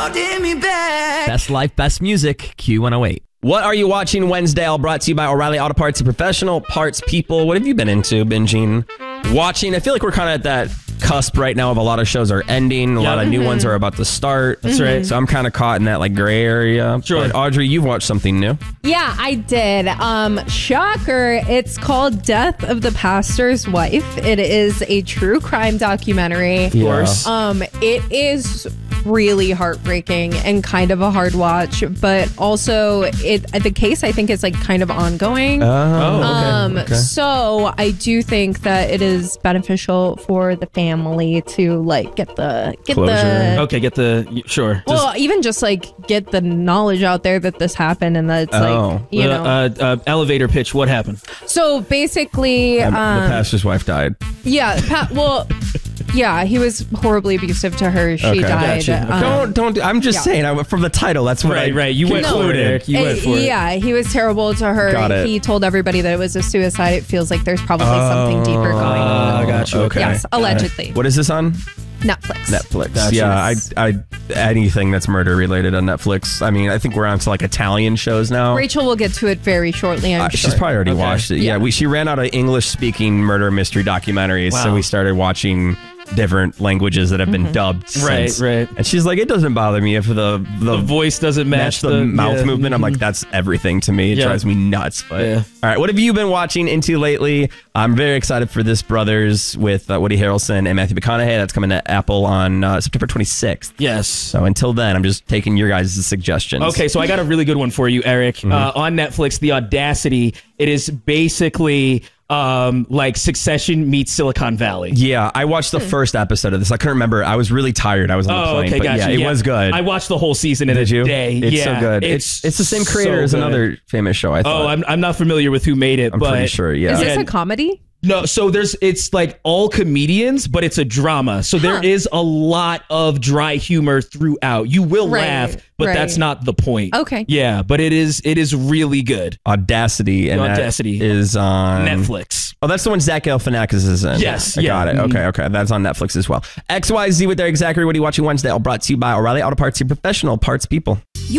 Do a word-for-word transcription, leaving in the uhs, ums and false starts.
holding me back. Best life, best music, Q one oh eight. What are you watching Wednesday? All brought to you by O'Reilly Auto Parts, the professional parts people. What have you been into, binging, watching? I feel like we're kind of at that cusp right now of a lot of shows are ending. A Yep. lot of new Mm-hmm. ones are about to start. That's right. So I'm kind of caught in that like gray area. Sure. But Audrey, you've watched something new. Yeah, I did. Um, shocker. It's called Death of the Pastor's Wife. It is a true crime documentary. Of course. Um, it is really heartbreaking and kind of a hard watch, but also it the case I think is like kind of ongoing. Oh, okay. Um, okay. so I do think that it is beneficial for the family to like get the get Closure. the Okay, get the sure. well, uh, even just like get the knowledge out there that this happened and that it's Oh. like you know. uh, uh, elevator pitch. What happened? So basically, Um, um, the pastor's wife died. yeah, pa- well, yeah, he was horribly abusive to her. She Okay. died. Gotcha. Okay. um, Don't don't. I'm just yeah. saying. I, from the title, that's what Right, I right. You went for it, concluded. Eric. You went uh, for it. yeah, he was terrible to her. Got it. He told everybody that it was a suicide. It feels like there's probably something deeper going on. I got you. Okay. Yes, allegedly. What is this on? Netflix. Netflix. Gotcha. Yeah, I, I, anything that's murder related on Netflix. I mean, I think we're on to like Italian shows now. Rachel will get to it very shortly. I'm Uh, sure. she's probably already Okay. watched it. Yeah, Yeah. we she ran out of English speaking murder mystery documentaries, so Wow. we started watching different languages that have been dubbed. Right, since. right. And she's like, it doesn't bother me if the the, The voice doesn't match, match the, mouth yeah. movement. I'm like, that's everything to me. It Yeah. drives me nuts. But Yeah. all right, what have you been watching into lately? I'm very excited for this Brothers with uh, Woody Harrelson and Matthew McConaughey. That's coming to Apple on uh, September twenty-sixth. Yes. So until then, I'm just taking your guys' suggestions. Okay, so I got a really good one for you, Eric. Mm-hmm. Uh, on Netflix, The Audacity. It is basically um, like Succession meets Silicon Valley. Yeah, I watched the first episode of this. I couldn't remember. I was really tired. I was on the Oh, plane. okay, but gotcha. yeah, it was good. I watched the whole season in Did a you? day. It's yeah, so good. It's it's the same creator so as good. another famous show, I thought. Oh, I'm, I'm not familiar with who made it, I'm but pretty sure, yeah. Is this Yeah. a comedy? No, so there's it's like all comedians, but it's a drama. So there Huh. is a lot of dry humor throughout. You will Right, laugh, but right. that's not the point. Okay. Yeah, but it is it is really good. Audacity. And Audacity. that is on Netflix. Oh, that's the one Zach Galifianakis is in. Yes, I yeah. got it. Mhm. Okay, okay. That's on Netflix as well. X Y Z with Eric Zachary. What are you watching Wednesday? All brought to you by O'Reilly Auto Parts, your professional parts people.